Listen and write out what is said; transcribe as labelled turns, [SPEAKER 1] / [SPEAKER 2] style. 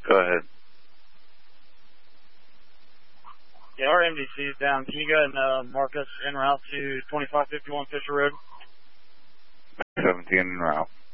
[SPEAKER 1] Go ahead.
[SPEAKER 2] Yeah, our MDC is down. Can you go ahead and mark us en route to 2551 Fisher Road?
[SPEAKER 1] 17 en route.